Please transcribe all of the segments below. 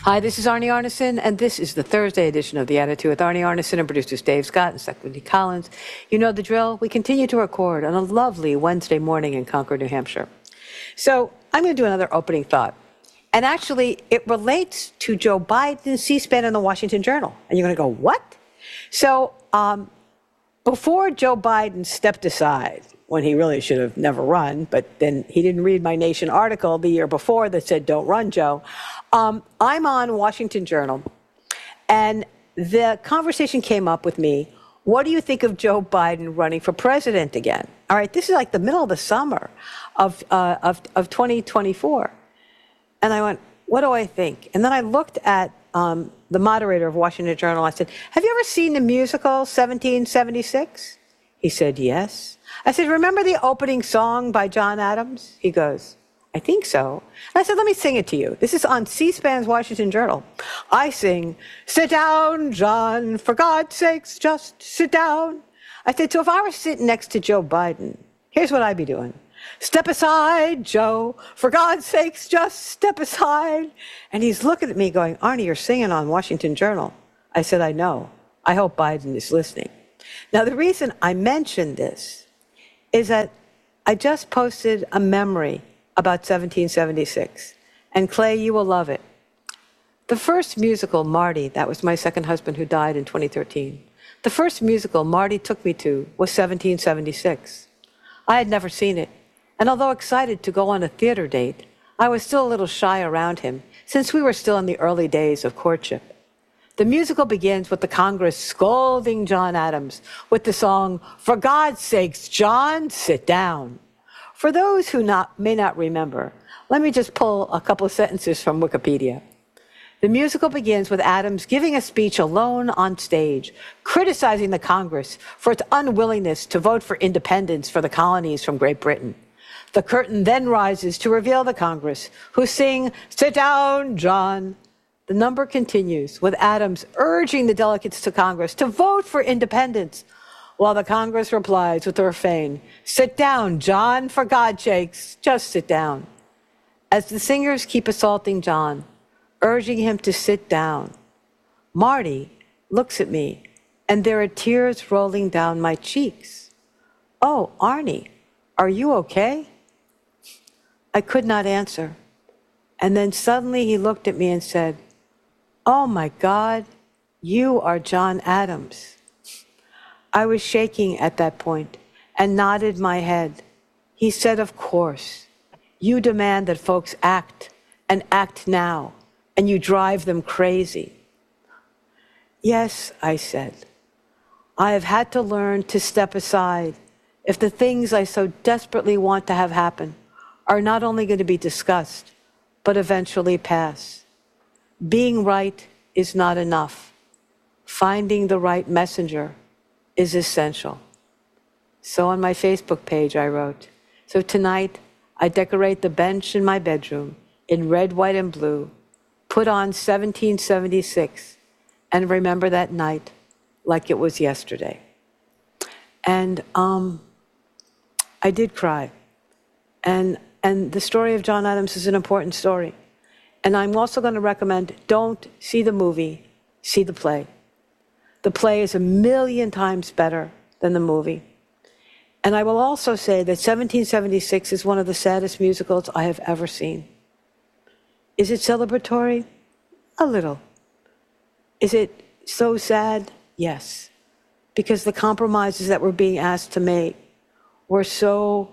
Hi, this is Arnie Arnesen, and this is the Thursday edition of The Attitude with Arnie Arnesen and producers Dave Scott and Stephanie Collins. You know the drill. We continue to record on a lovely Wednesday morning in Concord, New Hampshire. So I'm going to do another opening thought. And actually, it relates to Joe Biden's C-SPAN in the Washington Journal. And you're going to go, what? So before Joe Biden stepped aside, when he really should have never run, but then he didn't read my Nation article the year before that said, don't run, Joe. I'm on Washington Journal, and the conversation came up with me, what do you think of Joe Biden running for president again? All right, this is like the middle of the summer of 2024. And I went, what do I think? And then I looked at the moderator of Washington Journal. I said, have you ever seen the musical 1776? He said, yes. I said, remember the opening song by John Adams? He goes, I think so. And I said, let me sing it to you. This is on C-SPAN's Washington Journal. I sing, sit down, John, for God's sakes, just sit down. I said, so if I were sitting next to Joe Biden, here's what I'd be doing. Step aside, Joe, for God's sakes, just step aside. And he's looking at me going, Arnie, you're singing on Washington Journal. I said, I know. I hope Biden is listening. Now, the reason I mentioned this is that I just posted a memory about 1776. And Clay, you will love it. The first musical, Marty, that was my second husband who died in 2013. The first musical Marty took me to was 1776. I had never seen it. And although excited to go on a theater date, I was still a little shy around him since we were still in the early days of courtship. The musical begins with the Congress scolding John Adams with the song, for God's sakes, John, sit down. For those who may not remember, let me just pull a couple of sentences from Wikipedia. The musical begins with Adams giving a speech alone on stage, criticizing the Congress for its unwillingness to vote for independence for the colonies from Great Britain. The curtain then rises to reveal the Congress, who sing, sit down, John. The number continues with Adams urging the delegates to Congress to vote for independence, while the Congress replies with the refrain, sit down, John, for God's sakes, just sit down. As the singers keep assaulting John, urging him to sit down, Marty looks at me, and there are tears rolling down my cheeks. Oh, Arnie, are you okay? I could not answer. And then suddenly he looked at me and said, oh my God, you are John Adams. I was shaking at that point and nodded my head. He said, of course, you demand that folks act and act now, and you drive them crazy. Yes, I said, I have had to learn to step aside if the things I so desperately want to have happen are not only going to be discussed, but eventually pass. Being right is not enough. Finding the right messenger is essential. So on my Facebook page, I wrote, so tonight I decorate the bench in my bedroom in red, white, and blue, put on 1776, and remember that night like it was yesterday. And I did cry. And the story of John Adams is an important story. And I'm also going to recommend, don't see the movie, see the play. The play is 1,000,000 times better than the movie. And I will also say that 1776 is one of the saddest musicals I have ever seen. Is it celebratory? A little. Is it so sad? Yes. Because the compromises that we're being asked to make were so...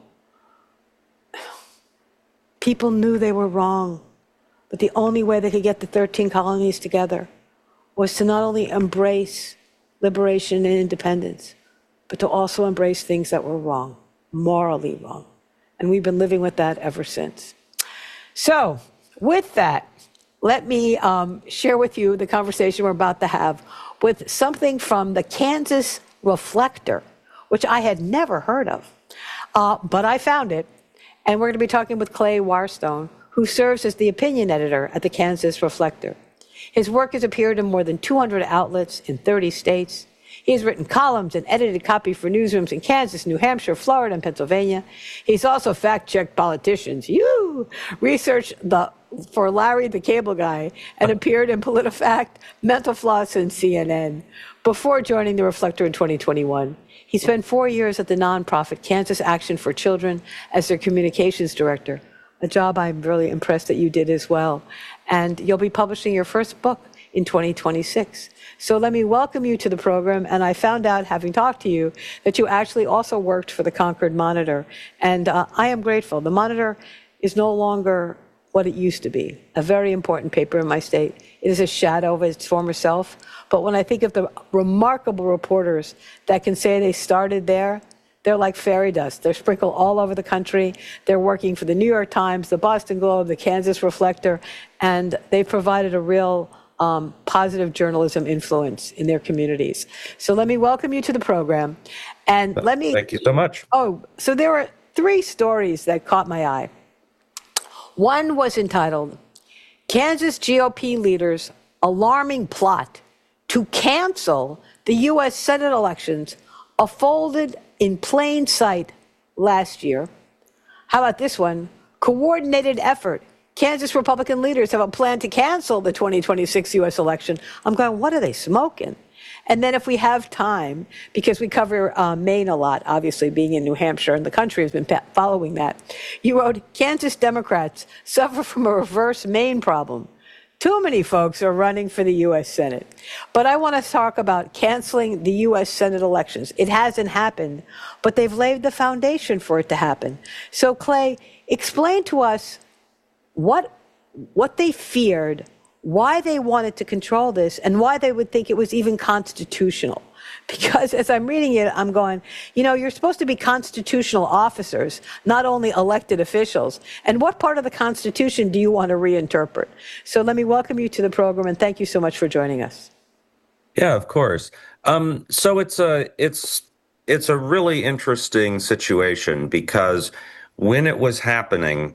People knew they were wrong, but the only way they could get the 13 colonies together was to not only embrace liberation and independence, but to also embrace things that were wrong, morally wrong. And we've been living with that ever since. So with that, let me share with you the conversation we're about to have with something from the Kansas Reflector, which I had never heard of, but I found it. And we're going to be talking with Clay Warstone, who serves as the opinion editor at the Kansas Reflector. His work has appeared in more than 200 outlets in 30 states. He has written columns and edited copy for newsrooms in Kansas, New Hampshire, Florida, and Pennsylvania. He's also fact-checked politicians, researched the for Larry the Cable Guy and appeared in PolitiFact, Mental Floss, and CNN before joining The Reflector in 2021. He spent 4 years at the nonprofit Kansas Action for Children as their communications director, a job I'm really impressed that you did as well. And you'll be publishing your first book in 2026. So let me welcome you to the program. And I found out, having talked to you, that you actually also worked for the Concord Monitor. And I am grateful. The Monitor is no longer what it used to be, a very important paper in my state. It is a shadow of its former self. But when I think of the remarkable reporters that can say they started there, they're like fairy dust. They're sprinkled all over the country. They're working for the New York Times, the Boston Globe, the Kansas Reflector, and they've provided a real positive journalism influence in their communities. So let me welcome you to the program. And let me... Thank you so much. Oh, so there were 3 stories that caught my eye. One was entitled, Kansas GOP Leaders' Alarming Plot to Cancel the U.S. Senate Elections Unfolded in Plain Sight Last Year. How about this one? Coordinated Effort. Kansas Republican leaders have a plan to cancel the 2026 U.S. election. I'm going, what are they smoking? And then if we have time, because we cover Maine a lot, obviously being in New Hampshire, and the country has been following that, you wrote, Kansas Democrats suffer from a reverse Maine problem. Too many folks are running for the U.S. Senate. But I want to talk about canceling the U.S. Senate elections. It hasn't happened, but they've laid the foundation for it to happen. So, Clay, explain to us what they feared, why they wanted to control this, and why they would think it was even constitutional. Because as I'm reading it, I'm going, you know, you're supposed to be constitutional officers, not only elected officials. And what part of the Constitution do you want to reinterpret? So let me welcome you to the program, and thank you so much for joining us. Yeah, of course. So it's a really interesting situation because when it was happening,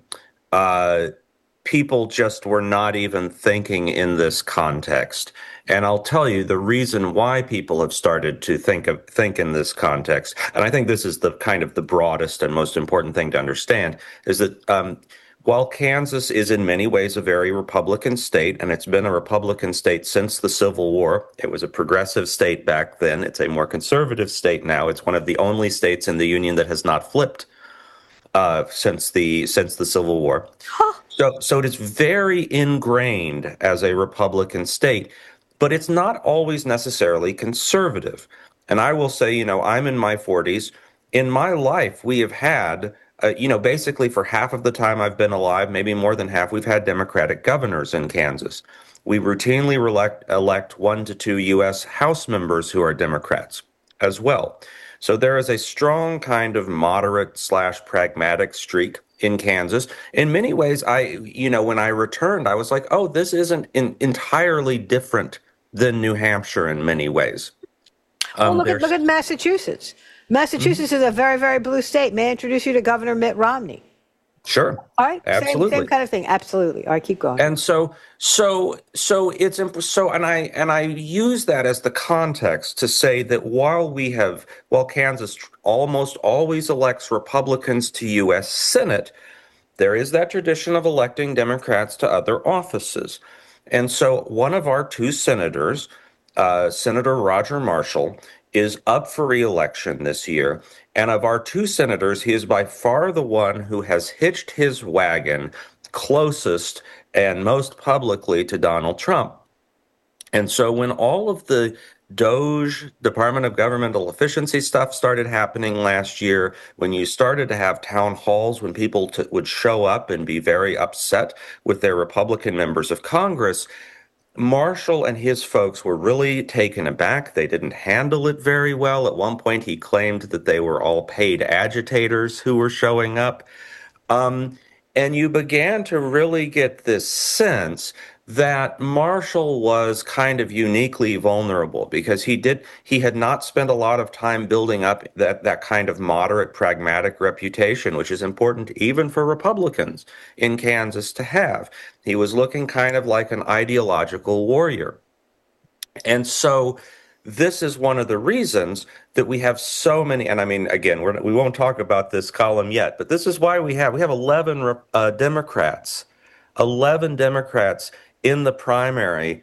people just were not even thinking in this context. And I'll tell you the reason why people have started to think in this context, and I think this is the kind of the broadest and most important thing to understand, is that while Kansas is in many ways a very Republican state, and it's been a Republican state since the Civil War, it was a progressive state back then. It's a more conservative state now. It's one of the only states in the Union that has not flipped since the Civil War. Huh. So it is very ingrained as a Republican state, but it's not always necessarily conservative. And I will say, you know, I'm in my 40s. In my life, we have had, basically for half of the time I've been alive, maybe more than half, we've had Democratic governors in Kansas. We routinely elect 1 to 2 U.S. House members who are Democrats as well. So there is a strong kind of moderate/pragmatic streak in Kansas. In many ways, when I returned, I was like, oh, this isn't entirely different than New Hampshire in many ways. Well, look at Massachusetts. Massachusetts is a very, very blue state. May I introduce you to Governor Mitt Romney? Sure. All right. Absolutely. Same kind of thing. Absolutely. All right. Keep going. And so I use that as the context to say that while Kansas almost always elects Republicans to U.S. Senate, there is that tradition of electing Democrats to other offices. And so one of our 2 senators, Senator Roger Marshall, is up for re-election this year. And of our 2 senators, he is by far the one who has hitched his wagon closest and most publicly to Donald Trump. And so when all of the DOGE, Department of Governmental Efficiency stuff started happening last year, when you started to have town halls, when people would show up and be very upset with their Republican members of Congress, Marshall and his folks were really taken aback. They didn't handle it very well. At one point, he claimed that they were all paid agitators who were showing up. And you began to really get this sense that Marshall was kind of uniquely vulnerable because he had not spent a lot of time building up that kind of moderate, pragmatic reputation, which is important even for Republicans in Kansas to have. He was looking kind of like an ideological warrior. And so this is one of the reasons that we have so many, and I mean, again, we won't talk about this column yet, but this is why we have 11 Democrats 11 Democrats in the primary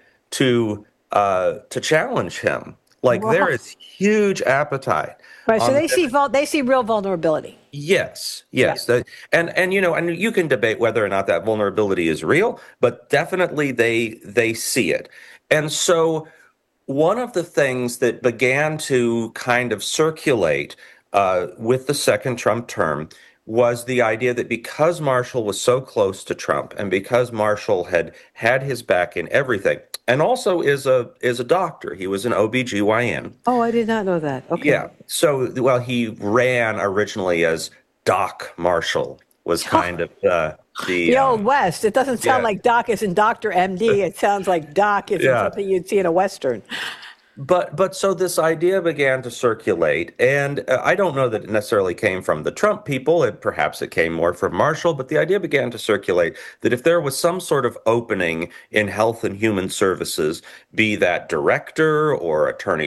to challenge him. Like there Wow. is huge appetite Right. So on the they see real vulnerability. Yes, Yeah. yes. And and you can debate whether or not that vulnerability is real, but definitely they see it. And so one of the things that began to kind of circulate with the second Trump term was the idea that because Marshall was so close to Trump and because Marshall had his back in everything, and also is a doctor, he was an OBGYN. Oh, I did not know that. Okay. Yeah. So, well, he ran originally as Doc Marshall was kind of the The Old West. It doesn't sound yeah. like Doc is in Dr. MD. It sounds like Doc is in Yeah. something you'd see in a Western. But so this idea began to circulate, and I don't know that it necessarily came from the Trump people. Perhaps it came more from Marshall, but the idea began to circulate that if there was some sort of opening in health and human services, be that director or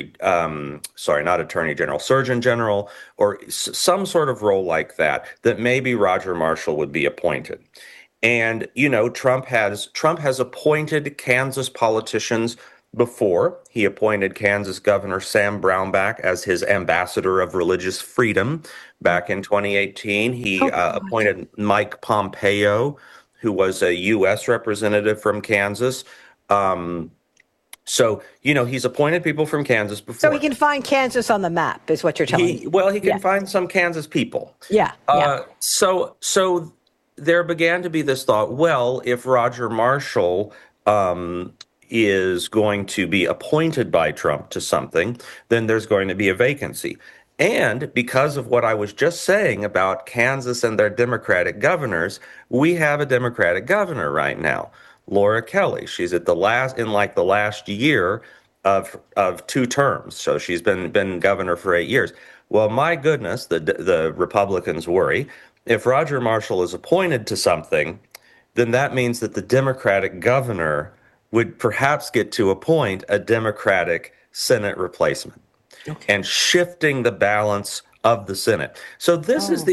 not attorney general, surgeon general, or some sort of role like that, that maybe Roger Marshall would be appointed. And Trump has appointed Kansas politicians before. He appointed Kansas Governor Sam Brownback as his ambassador of religious freedom back in 2018. He Oh, God. appointed Mike Pompeo, who was a U.S. representative from Kansas. Um, he's appointed people from Kansas So he before. can find Kansas on the map, is what you're telling me. He Yeah. can find some Kansas people. Yeah. Yeah. So there began to be this thought, well, if Roger Marshall um, is going to be appointed by Trump to something, then there's going to be a vacancy. And because of what I was just saying about Kansas and their Democratic governors, we have a Democratic governor right now, Laura Kelly. She's at the last year of two terms. So she's been governor for 8 years. Well, my goodness, the Republicans worry if Roger Marshall is appointed to something, then that means that the Democratic governor would perhaps get to appoint a Democratic Senate replacement Okay. and shifting the balance of the Senate. So Oh.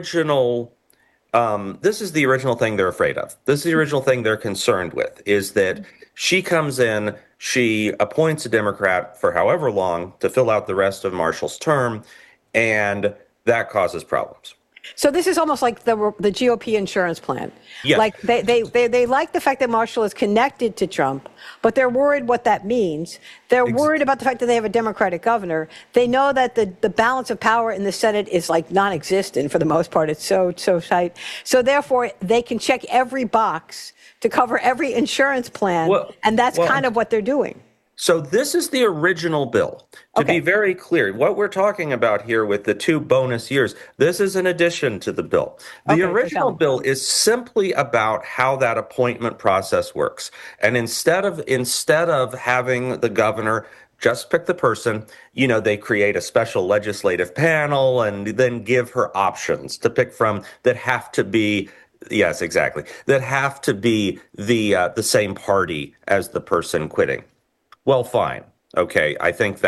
this is the original thing they're afraid of. This is the original thing they're concerned with is that she comes in, she appoints a Democrat for however long to fill out the rest of Marshall's term, and that causes problems. So this is almost like the GOP insurance plan. Yeah. Like they like the fact that Marshall is connected to Trump, but they're worried what that means. They're worried about the fact that they have a Democratic governor. They know that the balance of power in the Senate is like non-existent for the most part. It's so tight. So therefore, they can check every box to cover every insurance plan, and that's kind of what they're doing. So this is the original bill. To be Okay. very clear, what we're talking about here with the 2 bonus years, this is an addition to the bill. The Okay. So tell original me. bill is simply about how that appointment process works. And instead of having the governor just pick the person, they create a special legislative panel and then give her options to pick from that have to be. Yes, exactly. That have to be the same party as the person quitting. Well, fine. Okay. I think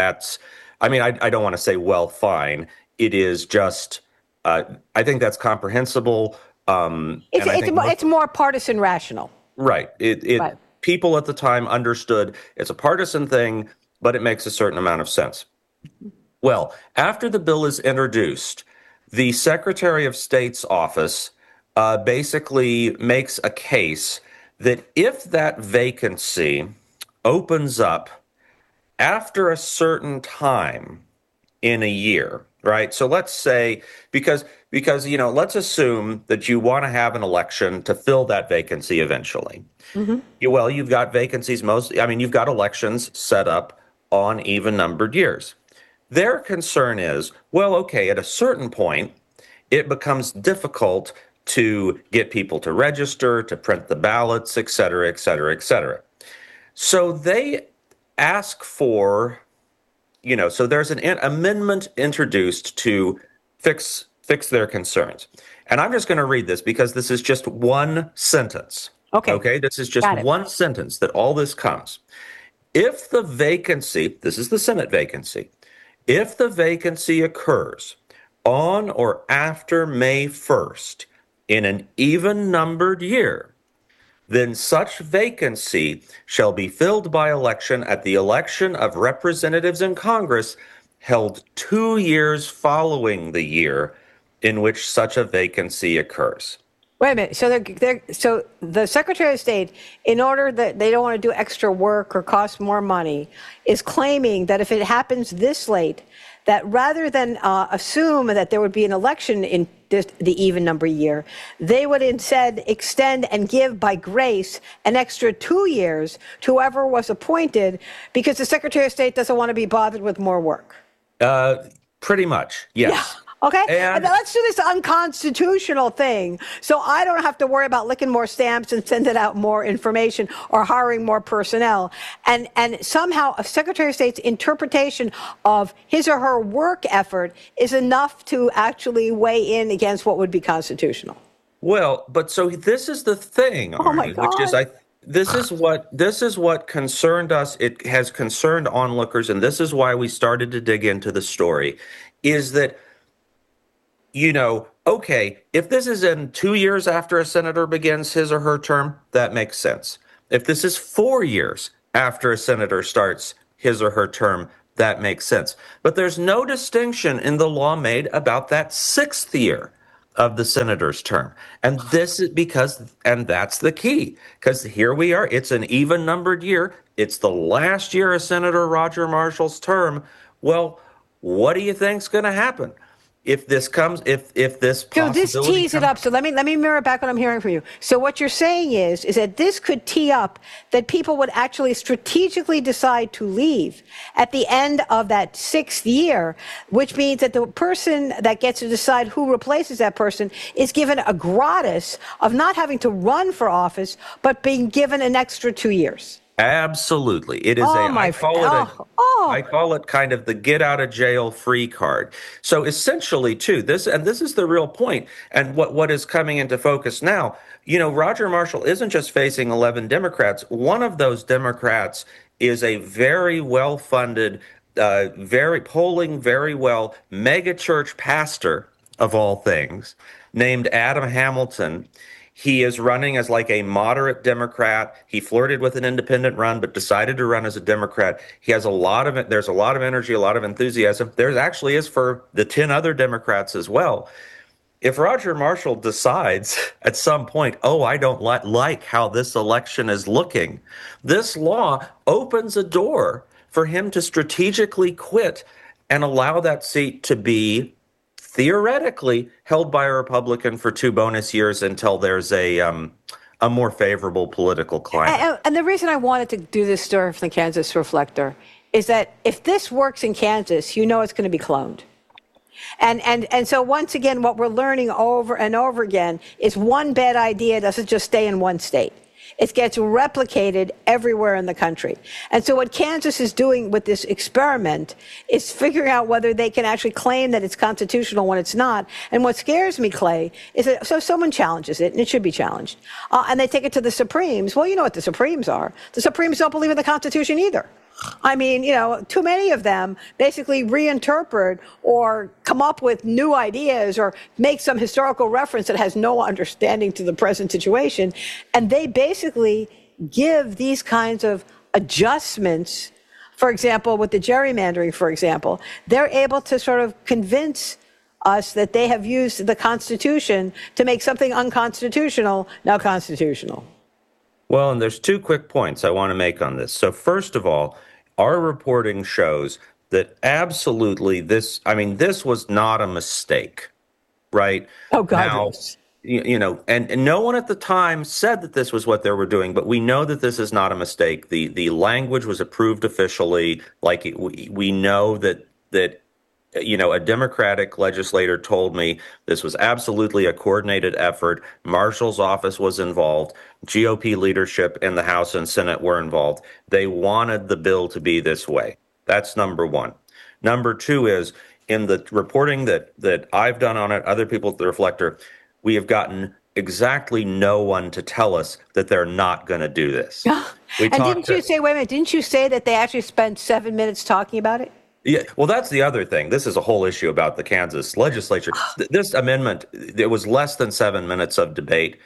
I don't want to say, well, fine. It is just, I think that's comprehensible. It's And I think it's more partisan rational. right. Right. People at the time understood it's a partisan thing, but it makes a certain amount of sense. Well, after the bill is introduced, the Secretary of State's office basically makes a case that if that vacancy opens up after a certain time in a year, right? So let's say because let's assume that you want to have an election to fill that vacancy eventually. Hmm. You've got vacancies you've got elections set up on even numbered years. Their concern is, well, okay, at a certain point, it becomes difficult to get people to register, to print the ballots, et cetera, et cetera, et cetera. So they ask for, so there's an amendment introduced to fix their concerns. And I'm just going to read this because this is just one sentence. Okay. Okay, this is just Got it. one sentence that all this comes. If the vacancy, this is the Senate vacancy, if the vacancy occurs on or after May 1st in an even numbered year, then such vacancy shall be filled by election at the election of representatives in Congress held 2 years following the year in which such a vacancy occurs. Wait a minute. So the Secretary of State, in order that they don't want to do extra work or cost more money, is claiming that if it happens this late, that rather than assume that there would be an election in the even number year, they would instead extend and give by grace an extra 2 years to whoever was appointed, because the Secretary of State doesn't want to be bothered with more work. Pretty much, yes. Yeah. Okay, and let's do this unconstitutional thing, so I don't have to worry about licking more stamps and sending out more information or hiring more personnel. And somehow a Secretary of State's interpretation of his or her work effort is enough to actually weigh in against what would be constitutional. Well, but so this is the thing, Arnie, Oh my God. which is this is what concerned us. It has concerned onlookers, and this is why we started to dig into the story, is that, okay, if this is in 2 years after a senator begins his or her term, that makes sense. If this is 4 years after a senator starts his or her term, that makes sense. But there's no distinction in the law made about that 6th year of the senator's term. And this is and that's the key, because here we are. It's an even numbered year. It's the last year of Senator Roger Marshall's term. Well, what do you think's going to happen? If this So this tees it up. So let me mirror back what I'm hearing from you. So what you're saying is that this could tee up that people would actually strategically decide to leave at the end of that 6th year, which means that the person that gets to decide who replaces that person is given a gratis of not having to run for office, but being given an extra 2 years. Absolutely. It is I call it kind of the get out of jail free card. So essentially, too, this is the real point, and what is coming into focus now. Roger Marshall isn't just facing 11 Democrats. One of those Democrats is a very well-funded, polling very well megachurch pastor of all things, named Adam Hamilton. He is running as like a moderate Democrat. He flirted with an independent run, but decided to run as a Democrat. He has there's a lot of energy, a lot of enthusiasm. There actually is for the 10 other Democrats as well. If Roger Marshall decides at some point, I don't like how this election is looking, this law opens a door for him to strategically quit and allow that seat to be theoretically held by a Republican for 2 bonus years until there's a more favorable political climate. And the reason I wanted to do this story from the Kansas Reflector is that if this works in Kansas, it's going to be cloned. And so once again, what we're learning over and over again is one bad idea doesn't just stay in one state. It gets replicated everywhere in the country. And so what Kansas is doing with this experiment is figuring out whether they can actually claim that it's constitutional when it's not. And what scares me, Clay, is that so someone challenges it, and it should be challenged, and they take it to the Supremes. Well, you know what the Supremes are. The Supremes don't believe in the Constitution either. I mean, too many of them basically reinterpret or come up with new ideas or make some historical reference that has no understanding to the present situation. And they basically give these kinds of adjustments. For example, with the gerrymandering, for example, they're able to sort of convince us that they have used the Constitution to make something unconstitutional now constitutional. Well, and there's 2 quick points I want to make on this. So first of all, our reporting shows that absolutely this was not a mistake, right? Oh, God, now, yes. And no one at the time said that this was what they were doing, but we know that this is not a mistake. The language was approved officially. We know that a Democratic legislator told me this was absolutely a coordinated effort. Marshall's office was involved. GOP leadership in the House and Senate were involved. They wanted the bill to be this way. That's number one. Number two is, in the reporting that I've done on it, other people at the Reflector, we have gotten exactly no one to tell us that they're not going to do this. And didn't you say that they actually spent 7 minutes talking about it? Yeah, well, that's the other thing. This is a whole issue about the Kansas legislature. This amendment, there was less than 7 minutes of debate.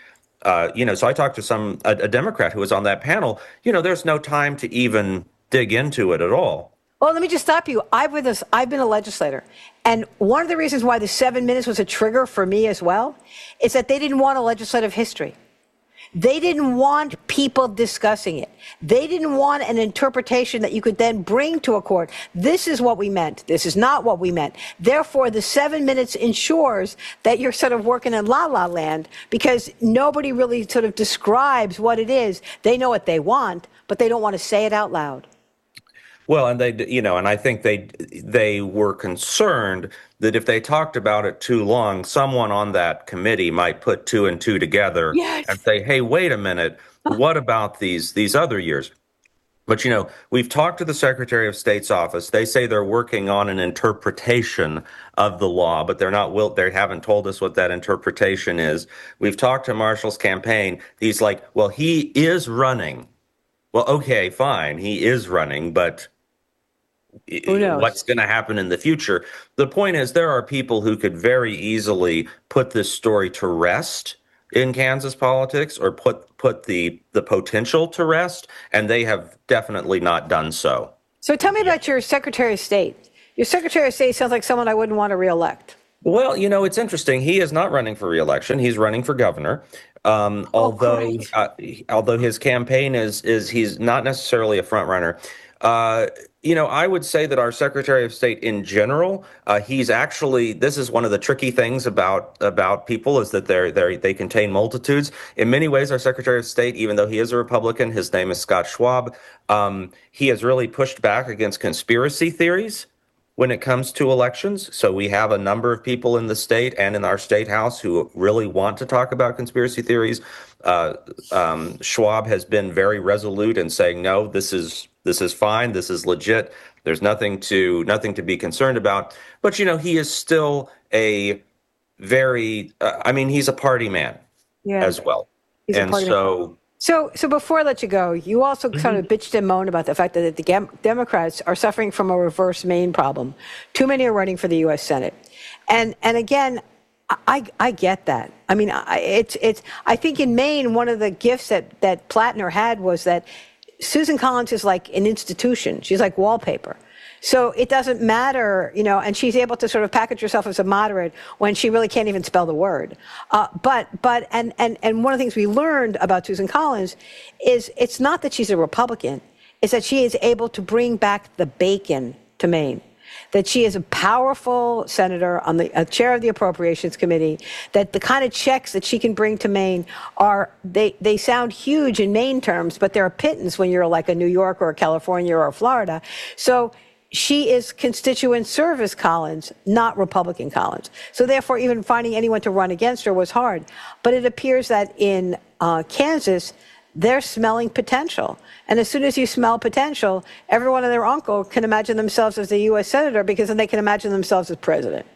So I talked to a Democrat who was on that panel. There's no time to even dig into it at all. Well, let me just stop you. I've been a legislator. And one of the reasons why the 7 minutes was a trigger for me as well is that they didn't want a legislative history. They didn't want people discussing it. They didn't want an interpretation that you could then bring to a court. This is what we meant. This is not what we meant. Therefore, the 7 minutes ensures that you're sort of working in la-la land because nobody really sort of describes what it is. They know what they want, but they don't want to say it out loud. Well, and and I think they were concerned that if they talked about it too long, someone on that committee might put two and two together and say, "Hey, wait a minute, what about these other years?" But we've talked to the Secretary of State's office. They say they're working on an interpretation of the law, but they haven't told us what that interpretation is. We've talked to Marshall's campaign. He's like, "Well, he is running." Well, okay, fine, he is running, but who knows what's going to happen in the future? The point is, there are people who could very easily put this story to rest in Kansas politics, or put the potential to rest, and they have definitely not done so. So tell me about your Secretary of State. Your Secretary of State sounds like someone I wouldn't want to reelect. Well, it's interesting. He is not running for reelection. He's running for governor. Although his campaign is he's not necessarily a front runner. I would say that our Secretary of State in general, he's actually, this is one of the tricky things about people, is that they contain multitudes. In many ways, our Secretary of State, even though he is a Republican, his name is Scott Schwab, he has really pushed back against conspiracy theories when it comes to elections. So we have a number of people in the state and in our state house who really want to talk about conspiracy theories. Schwab has been very resolute in saying, no, this is fine. This is legit. There's nothing to be concerned about. But, he is still a very, he's a party man as well. He's and so. So before I let you go, you also kind of bitched and moaned about the fact that the Democrats are suffering from a reverse Maine problem. Too many are running for the U.S. Senate. And again, I get that. I think in Maine, one of the gifts that Plattner had was that Susan Collins is like an institution. She's like wallpaper. So it doesn't matter, and she's able to sort of package herself as a moderate when she really can't even spell the word. But one of the things we learned about Susan Collins is it's not that she's a Republican, it's that she is able to bring back the bacon to Maine. That she is a powerful senator on the chair of the Appropriations Committee, that the kind of checks that she can bring to Maine they sound huge in Maine terms, but they're a pittance when you're like a New York or a California or a Florida. So she is constituent service Collins, not Republican Collins. So therefore, even finding anyone to run against her was hard. But it appears that in Kansas, they're smelling potential. And as soon as you smell potential, everyone and their uncle can imagine themselves as a U.S. senator, because then they can imagine themselves as president.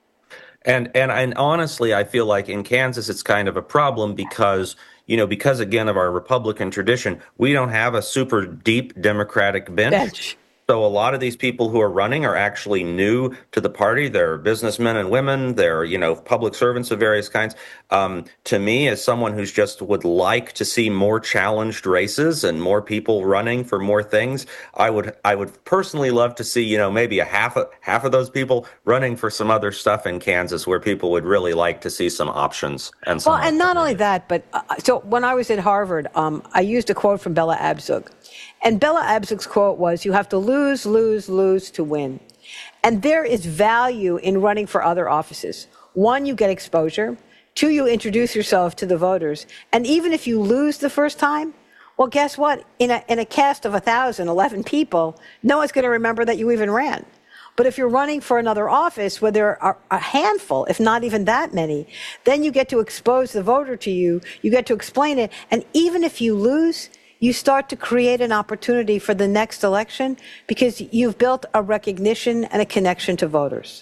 And honestly, I feel like in Kansas, it's kind of a problem because again of our Republican tradition, we don't have a super deep Democratic bench. So a lot of these people who are running are actually new to the party. They're businessmen and women. They're, public servants of various kinds. To me, as someone who's just would like to see more challenged races and more people running for more things, I would personally love to see, maybe half of those people running for some other stuff in Kansas, where people would really like to see some options. And not only that, but so when I was at Harvard, I used a quote from Bella Abzug. And Bella Abzug's quote was, you have to lose, lose, lose to win. And there is value in running for other offices. One, you get exposure. Two, you introduce yourself to the voters. And even if you lose the first time, well, guess what? In a cast of 11 people, no one's going to remember that you even ran. But if you're running for another office where there are a handful, if not even that many, then you get to expose the voter to you. You get to explain it. And even if you lose, you start to create an opportunity for the next election because you've built a recognition and a connection to voters.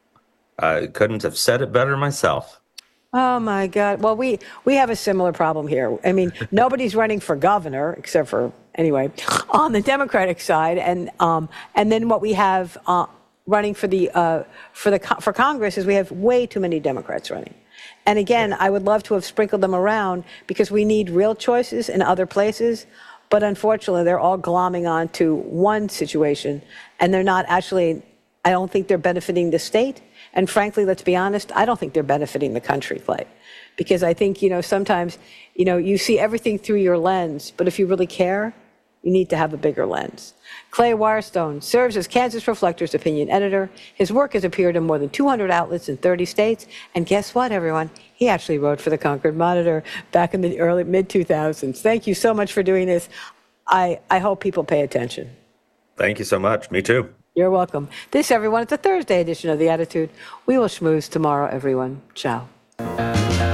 I couldn't have said it better myself. Oh, my God. Well, we have a similar problem here. Nobody's running for governor except for, anyway, on the Democratic side. And then what we have running for Congress is we have way too many Democrats running. And again, I would love to have sprinkled them around because we need real choices in other places. But unfortunately, they're all glomming on to one situation, and they're not actually, I don't think they're benefiting the state. And frankly, let's be honest, I don't think they're benefiting the country, Clay. Because I think, sometimes, you see everything through your lens, but if you really care, you need to have a bigger lens. Clay Wirestone serves as Kansas Reflector's opinion editor. His work has appeared in more than 200 outlets in 30 states. And guess what, everyone? He actually wrote for the Concord Monitor back in the early mid-2000s. Thank you so much for doing this. I hope people pay attention. Thank you so much. Me too. You're welcome. This, everyone, is the Thursday edition of The Attitude. We will schmooze tomorrow, everyone. Ciao.